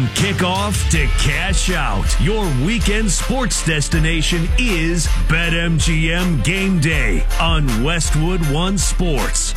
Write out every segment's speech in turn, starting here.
Kickoff to cash out. Your weekend sports destination is BetMGM Game Day on Westwood One Sports.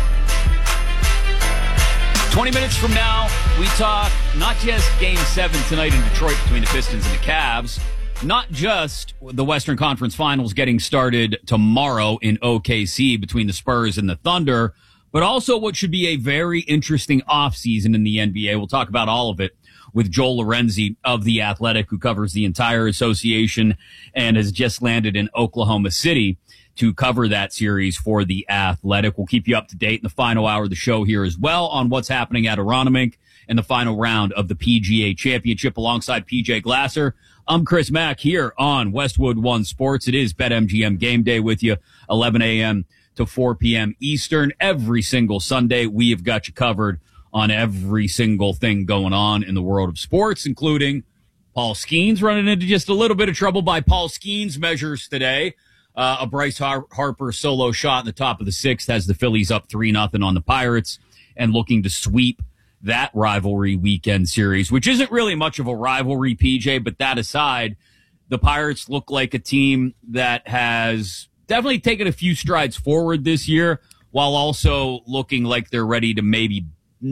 20 minutes from now, we talk not just Game 7 tonight in Detroit between the Pistons and the Cavs, not just the Western Conference Finals getting started tomorrow in OKC between the Spurs and the Thunder, but also what should be a very interesting offseason in the NBA. We'll talk about all of it with Joel Lorenzi of The Athletic, who covers the entire association and has just landed in Oklahoma City to cover that series for The Athletic. We'll keep you up to date in the final hour of the show here as well on what's happening at Aronimink in the final round of the PGA Championship alongside PJ Glasser. I'm Chris Mack here on Westwood One Sports. It is BetMGM Game Day with you, 11 a.m. to 4 p.m. Eastern. Every single Sunday, we have got you covered on every single thing going on in the world of sports, including Paul Skeens running into just a little bit of trouble by Paul Skeens measures today. A Bryce Harper solo shot in the top of the sixth has the Phillies up 3-0 on the Pirates and looking to sweep that rivalry weekend series, which isn't really much of a rivalry, PJ, but that aside, the Pirates look like a team that has definitely taken a few strides forward this year while also looking like they're ready to maybe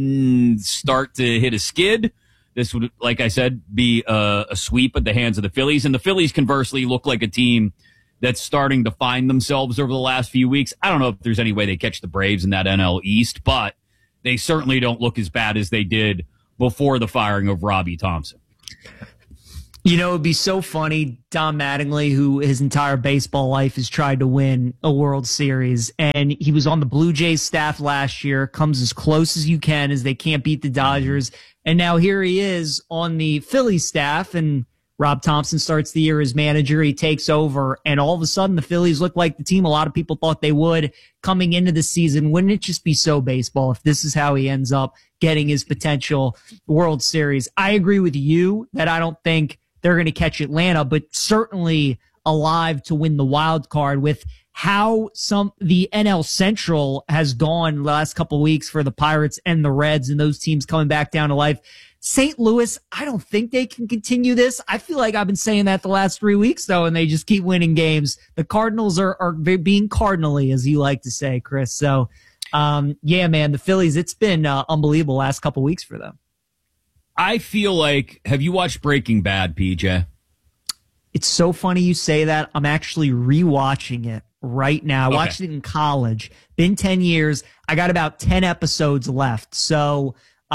start to hit a skid. This would, like I said, be a sweep at the hands of the Phillies. And the Phillies, conversely, look like a team that's starting to find themselves over the last few weeks. I don't know if there's any way they catch the Braves in that NL East, but they certainly don't look as bad as they did before the firing of Robbie Thompson. You know, it'd be so funny. Don Mattingly, who his entire baseball life has tried to win a World Series, and he was on the Blue Jays staff last year, comes as close as you can as they can't beat the Dodgers. And now here he is on the Phillies staff, and Rob Thompson starts the year as manager. He takes over, and all of a sudden the Phillies look like the team a lot of people thought they would coming into the season. Wouldn't it just be so baseball if this is how he ends up getting his potential World Series? I agree with you that I don't think they're going to catch Atlanta, but certainly alive to win the wild card with how the NL Central has gone the last couple of weeks for the Pirates and the Reds and those teams coming back down to life. St. Louis, I don't think they can continue this. I feel like I've been saying that the last 3 weeks, though, and they just keep winning games. The Cardinals are being cardinally, as you like to say, Chris. So, yeah, man, the Phillies, it's been unbelievable last couple of weeks for them. I feel like, have you watched Breaking Bad, PJ? It's so funny you say that. I'm actually rewatching it right now. I watched it in college. Been 10 years. I got about 10 episodes left. So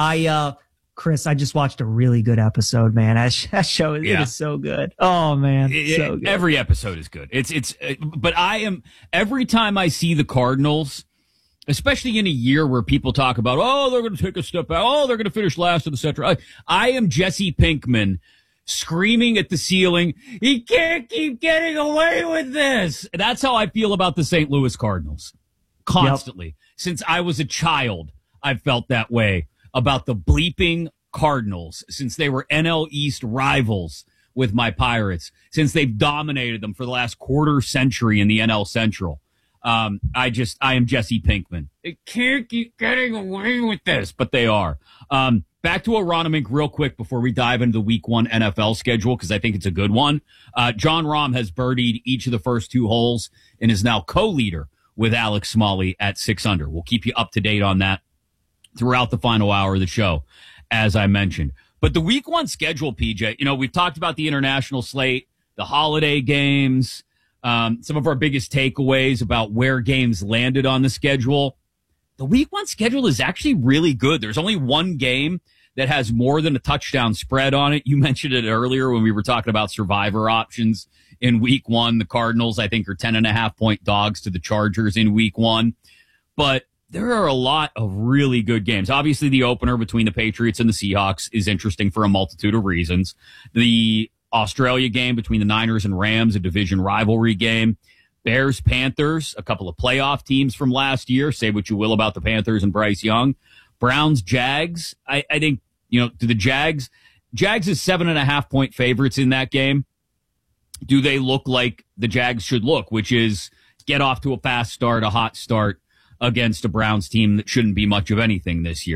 Chris, I just watched a really good episode, man. That show it is so good. Oh man, so good. Every episode is good. But every time I see the Cardinals, especially in a year where people talk about, oh, they're going to take a step back, oh, they're going to finish last in the Central. I am Jesse Pinkman screaming at the ceiling, he can't keep getting away with this. That's how I feel about the St. Louis Cardinals. Constantly. Yep. Since I was a child, I've felt that way about the bleeping Cardinals, since they were NL East rivals with my Pirates, since they've dominated them for the last quarter century in the NL Central. I am Jesse Pinkman. They can't keep getting away with this, but they are. Back to Aronimink real quick before we dive into the Week 1 NFL schedule, because I think it's a good one. John Rahm has birdied each of the first two holes and is now co-leader with Alex Smalley at 6 under. We'll keep you up to date on that throughout the final hour of the show, as I mentioned. But the Week 1 schedule, PJ, we've talked about the international slate, the holiday games, some of our biggest takeaways about where games landed on the schedule. The Week 1 schedule is actually really good. There's only one game that has more than a touchdown spread on it. You mentioned it earlier when we were talking about survivor options in Week 1. The Cardinals, I think, are 10.5-point dogs to the Chargers in Week 1. But there are a lot of really good games. Obviously, the opener between the Patriots and the Seahawks is interesting for a multitude of reasons. The Australia game between the Niners and Rams, a division rivalry game. Bears, Panthers, a couple of playoff teams from last year. Say what you will about the Panthers and Bryce Young. Browns, Jags. I think, to the Jags is 7.5-point favorites in that game. Do they look like the Jags should look, which is get off to a fast start, a hot start against a Browns team that shouldn't be much of anything this year?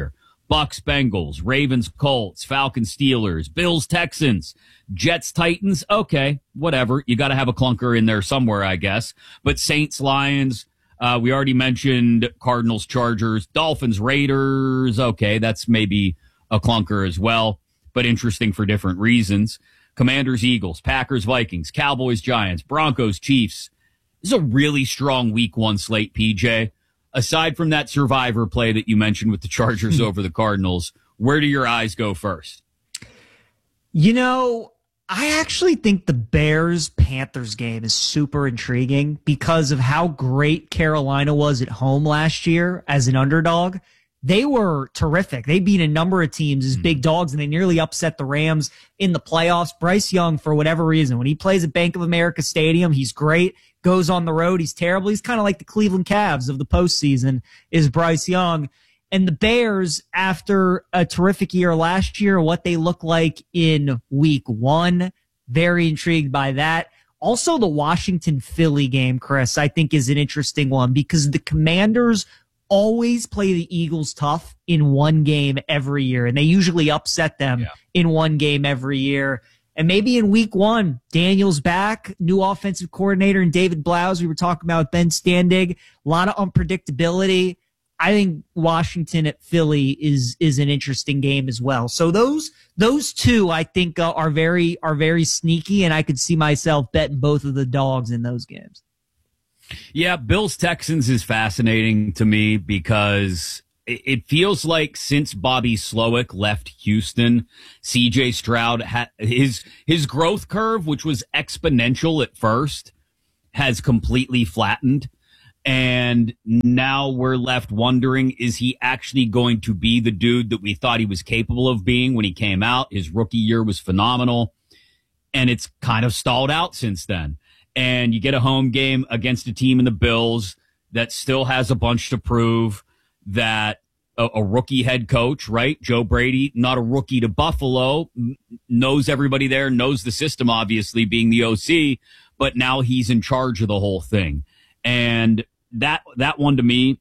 Bucks, Bengals, Ravens, Colts, Falcons, Steelers, Bills, Texans, Jets, Titans. Okay, whatever. You got to have a clunker in there somewhere, I guess. But Saints, Lions, we already mentioned Cardinals, Chargers, Dolphins, Raiders. Okay, that's maybe a clunker as well, but interesting for different reasons. Commanders, Eagles, Packers, Vikings, Cowboys, Giants, Broncos, Chiefs. This is a really strong week 1 slate, PJ. Aside from that survivor play that you mentioned with the Chargers over the Cardinals, where do your eyes go first? You know, I actually think the Bears-Panthers game is super intriguing because of how great Carolina was at home last year as an underdog. They were terrific. They beat a number of teams as big dogs, and they nearly upset the Rams in the playoffs. Bryce Young, for whatever reason, when he plays at Bank of America Stadium, he's great. Goes on the road, he's terrible. He's kind of like the Cleveland Cavs of the postseason, is Bryce Young. And the Bears, after a terrific year last year, what they look like in week 1, very intrigued by that. Also, the Washington-Philly game, Chris, I think is an interesting one because the Commanders always play the Eagles tough in one game every year, and they usually upset them in one game every year. And maybe in week 1, Daniel's back, new offensive coordinator, and David Blau, we were talking about with Ben Standig, a lot of unpredictability. I think Washington at Philly is an interesting game as well. So those two I think are very sneaky, and I could see myself betting both of the dogs in those games. Yeah, Bills Texans is fascinating to me because it feels like since Bobby Slowick left Houston, CJ Stroud his growth curve, which was exponential at first, has completely flattened. And now we're left wondering, is he actually going to be the dude that we thought he was capable of being when he came out? His rookie year was phenomenal, and it's kind of stalled out since then. And you get a home game against a team in the Bills that still has a bunch to prove, that a rookie head coach, right? Joe Brady, not a rookie to Buffalo, knows everybody there, knows the system, obviously, being the OC, but now he's in charge of the whole thing. And that one to me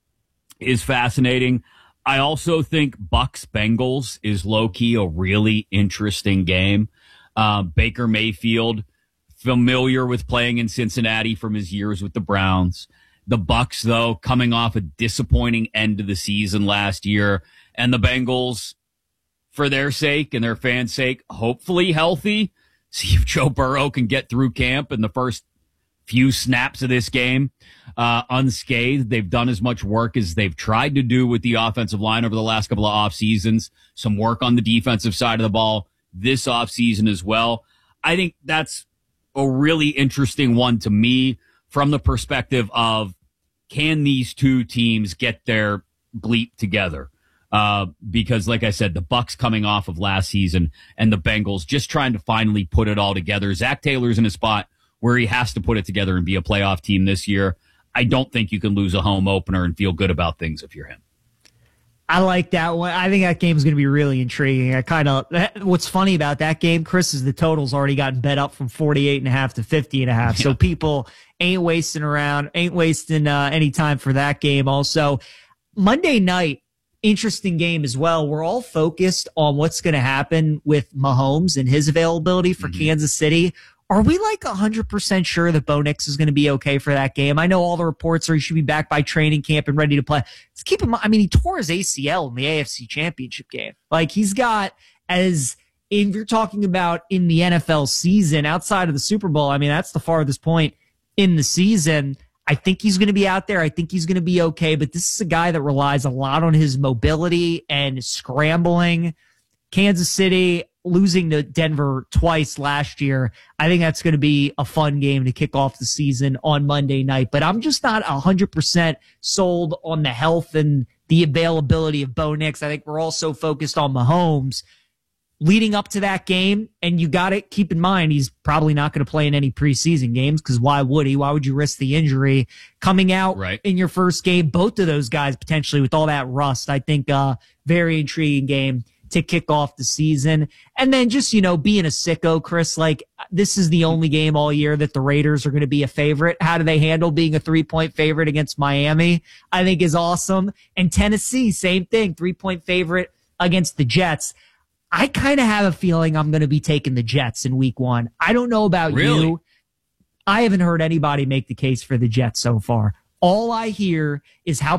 is fascinating. I also think Bucks Bengals is low key a really interesting game. Baker Mayfield, familiar with playing in Cincinnati from his years with the Browns. The Bucks, though, coming off a disappointing end of the season last year, and the Bengals, for their sake and their fans' sake, hopefully healthy. See if Joe Burrow can get through camp in the first few snaps of this game unscathed. They've done as much work as they've tried to do with the offensive line over the last couple of off seasons. Some work on the defensive side of the ball this off season as well. I think that's a really interesting one to me from the perspective of, can these two teams get their bleep together? Because like I said, the Bucks coming off of last season and the Bengals just trying to finally put it all together. Zach Taylor's in a spot where he has to put it together and be a playoff team this year. I don't think you can lose a home opener and feel good about things if you're him. I like that one. I think that game is going to be really intriguing. What's funny about that game, Chris, is the total's already gotten bet up from 48.5 to 50.5. So people ain't wasting any time for that game. Also, Monday night, interesting game as well. We're all focused on what's going to happen with Mahomes and his availability for Kansas City. Are we like 100% sure that Bo Nix is going to be okay for that game? I know all the reports are he should be back by training camp and ready to play. Let's keep in mind, I mean, he tore his ACL in the AFC Championship game. Like, he's got, if you're talking about in the NFL season outside of the Super Bowl, I mean, that's the farthest point in the season. I think he's going to be out there. I think he's going to be okay, but this is a guy that relies a lot on his mobility and scrambling. Kansas City losing to Denver twice last year. I think that's going to be a fun game to kick off the season on Monday night, but I'm just not 100% sold on the health and the availability of Bo Nix. I think we're also focused on Mahomes leading up to that game, and you got to keep in mind he's probably not going to play in any preseason games because why would he? Why would you risk the injury coming out in your first game? Both of those guys potentially with all that rust. I think very intriguing game to kick off the season. And then just, being a sicko, Chris, like this is the only game all year that the Raiders are going to be a favorite. How do they handle being a 3-point favorite against Miami? I think is awesome. And Tennessee, same thing, 3-point favorite against the Jets. I kind of have a feeling I'm going to be taking the Jets in week 1. I don't know about you. I haven't heard anybody make the case for the Jets so far. All I hear is how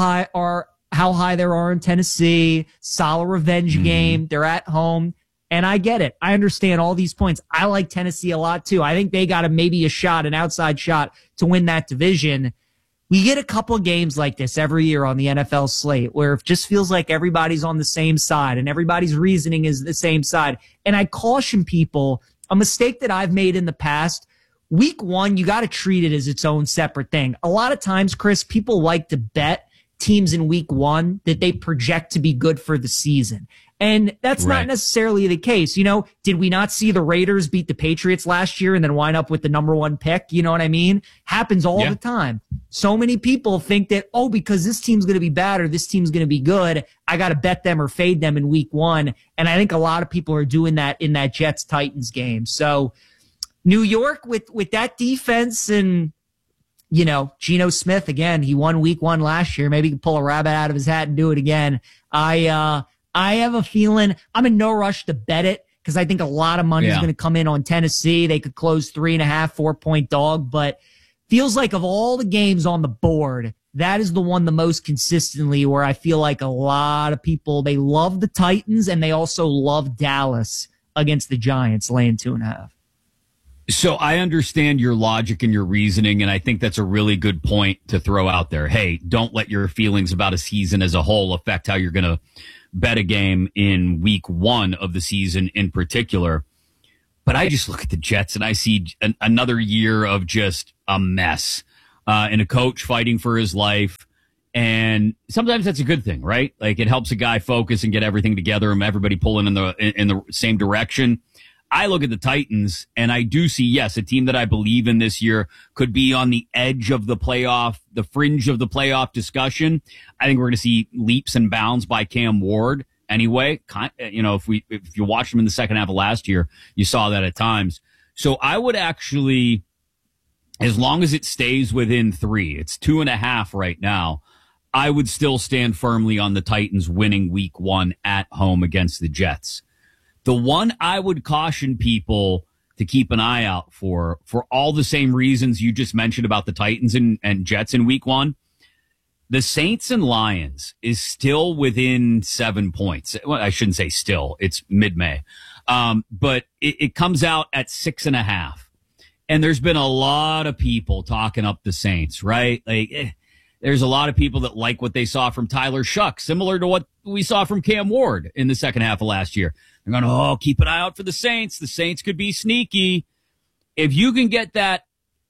high there are in Tennessee, solid revenge game. They're at home. And I get it. I understand all these points. I like Tennessee a lot too. I think they got maybe an outside shot to win that division. We get a couple of games like this every year on the NFL slate where it just feels like everybody's on the same side and everybody's reasoning is the same side. And I caution people, a mistake that I've made in the past, week 1, you got to treat it as its own separate thing. A lot of times, Chris, people like to bet teams in week 1 that they project to be good for the season. And that's not necessarily the case. Did we not see the Raiders beat the Patriots last year and then wind up with the number 1 pick? You know what I mean? Happens all the time. So many people think that, because this team's going to be bad or this team's going to be good, I got to bet them or fade them in week 1. And I think a lot of people are doing that in that Jets-Titans game. So New York with that defense and, Geno Smith, again, he won week 1 last year. Maybe he can pull a rabbit out of his hat and do it again. I have a feeling I'm in no rush to bet it because I think a lot of money is going to come in on Tennessee. They could close 3.5, 4-point dog, but feels like of all the games on the board, that is the one the most consistently where I feel like a lot of people, they love the Titans and they also love Dallas against the Giants laying 2.5. So I understand your logic and your reasoning, and I think that's a really good point to throw out there. Hey, don't let your feelings about a season as a whole affect how you're going to bet a game in week 1 of the season in particular. But I just look at the Jets and I see another year of just a mess and a coach fighting for his life. And sometimes that's a good thing, right? Like it helps a guy focus and get everything together and everybody pulling in the same direction. I look at the Titans and I do see, yes, a team that I believe in this year could be on the edge of the playoff, the fringe of the playoff discussion. I think we're going to see leaps and bounds by Cam Ward anyway. If you watched him in the second half of last year, you saw that at times. So I would actually, as long as it stays within 3, it's 2.5 right now, I would still stand firmly on the Titans winning week 1 at home against the Jets. The one I would caution people to keep an eye out for all the same reasons you just mentioned about the Titans and Jets in week 1, the Saints and Lions is still within 7 points. Well, I shouldn't say still. It's mid-May. But it comes out at 6.5. And there's been a lot of people talking up the Saints, right? There's a lot of people that like what they saw from Tyler Shuck, similar to what we saw from Cam Ward in the second half of last year. They're going, keep an eye out for the Saints. The Saints could be sneaky. If you can get that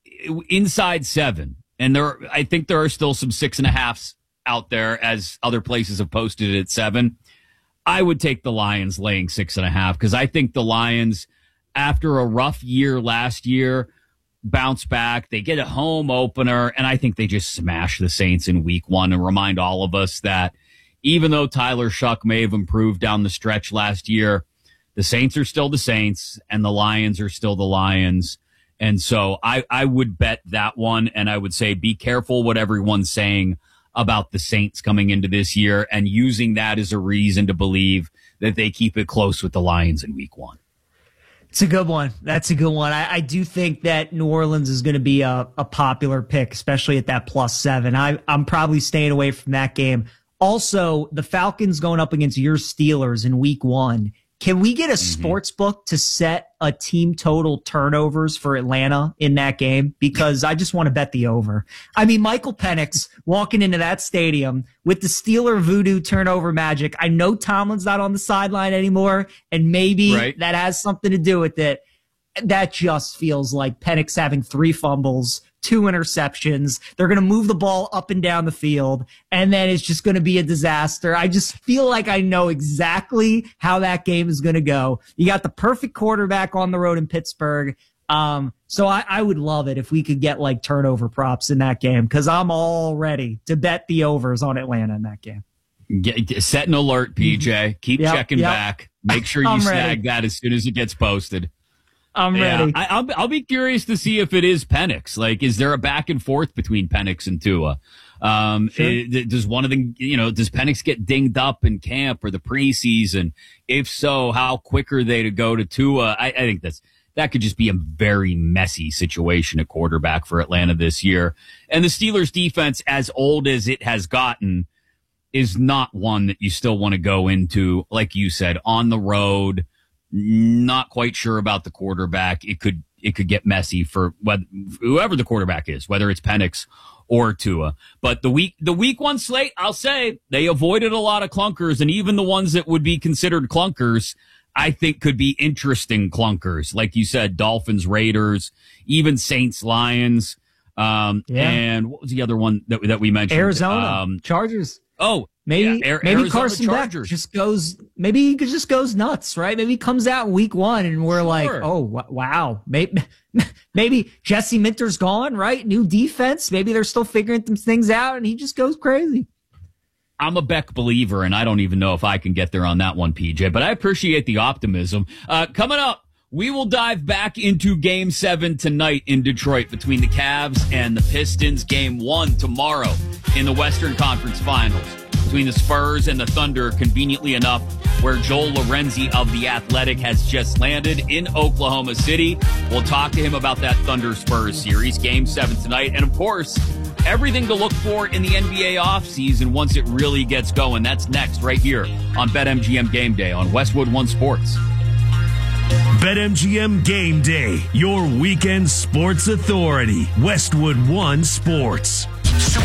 inside 7, and I think there are still some 6.5s out there as other places have posted it at 7, I would take the Lions laying 6.5 because I think the Lions, after a rough year last year, bounce back. They get a home opener, and I think they just smash the Saints in week 1 and remind all of us that even though Tyler Shuck may have improved down the stretch last year, the Saints are still the Saints and the Lions are still the Lions. And so I would bet that one, and I would say be careful what everyone's saying about the Saints coming into this year and using that as a reason to believe that they keep it close with the Lions in week 1. It's a good one. That's a good one. I do think that New Orleans is going to be a popular pick, especially at that +7. I'm probably staying away from that game. Also, the Falcons going up against your Steelers in week 1. Can we get a sports book to set a team total turnovers for Atlanta in that game? Because I just want to bet the over. I mean, Michael Penix walking into that stadium with the Steeler voodoo turnover magic. I know Tomlin's not on the sideline anymore, and maybe that has something to do with it. That just feels like Penix having 3 fumbles, 2 interceptions. They're going to move the ball up and down the field, and then it's just going to be a disaster. I just feel like I know exactly how that game is going to go. You got the perfect quarterback on the road in Pittsburgh. So I would love it if we could get like turnover props in that game because I'm all ready to bet the overs on Atlanta in that game. Set an alert, PJ. Keep checking back. Make sure you snag that as soon as it gets posted. I'm ready. I'll be curious to see if it is Penix. Like, is there a back and forth between Penix and Tua? Sure. Does one of them, does Penix get dinged up in camp or the preseason? If so, how quick are they to go to Tua? I think that could just be a very messy situation at quarterback for Atlanta this year. And the Steelers defense, as old as it has gotten, is not one that you still want to go into, like you said, on the road. Not quite sure about the quarterback. It could get messy for whoever the quarterback is, whether it's Penix or Tua. But the week one slate, I'll say they avoided a lot of clunkers, and even the ones that would be considered clunkers, I think could be interesting clunkers. Like you said, Dolphins, Raiders, even Saints, Lions. And what was the other one that we mentioned? Arizona, Chargers. Oh, maybe Arizona Carson Chargers. Beck maybe he just goes nuts, right? Maybe he comes out in week one and we're like, oh, wow. Maybe Jesse Minter's gone, right? New defense. Maybe they're still figuring some things out and he just goes crazy. I'm a Beck believer, and I don't even know if I can get there on that one, PJ, but I appreciate the optimism. Coming up, we will dive back into Game 7 tonight in Detroit between the Cavs and the Pistons. Game 1 tomorrow in the Western Conference Finals between the Spurs and the Thunder, conveniently enough, where Joel Lorenzi of The Athletic has just landed in Oklahoma City. We'll talk to him about that Thunder-Spurs series, Game 7 tonight. And, of course, everything to look for in the NBA offseason once it really gets going. That's next right here on BetMGM Game Day on Westwood One Sports. BetMGM Game Day, your weekend sports authority. Westwood One Sports.